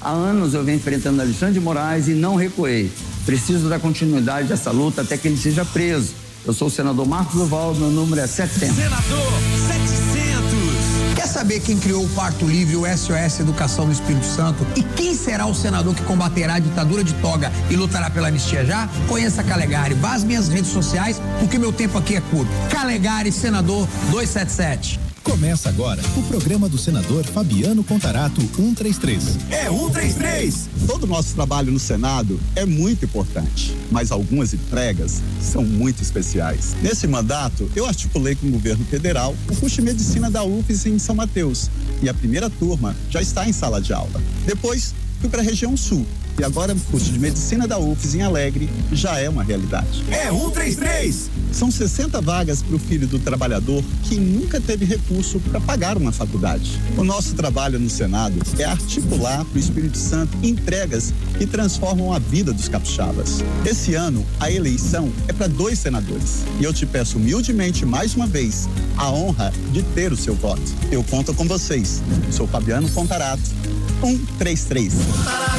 Há anos eu venho enfrentando Alexandre de Moraes e não recuei. Preciso da continuidade dessa luta até que ele seja preso. Eu sou o senador Marcos Duval, meu número é 700. Senador 700. Quer saber quem criou o Quarto Livre e o SOS Educação no Espírito Santo? E quem será o senador que combaterá a ditadura de toga e lutará pela anistia já? Conheça Calegari, vá às minhas redes sociais, porque meu tempo aqui é curto. Calegari, senador 277. Começa agora o programa do senador Fabiano Contarato 133. É 133. Todo o nosso trabalho no Senado é muito importante, mas algumas entregas são muito especiais. Nesse mandato, eu articulei com o governo federal o curso de medicina da UFES em São Mateus, e a primeira turma já está em sala de aula. Depois, fui para a região sul, e agora o curso de medicina da UFES em Alegre já é uma realidade. É 133. São 60 vagas para o filho do trabalhador que nunca teve recurso para pagar uma faculdade. O nosso trabalho no Senado é articular para o Espírito Santo entregas que transformam a vida dos capixabas. Esse ano, a eleição é para 2 senadores. E eu te peço humildemente, mais uma vez, a honra de ter o seu voto. Eu conto com vocês. Sou Fabiano Contarato, 133.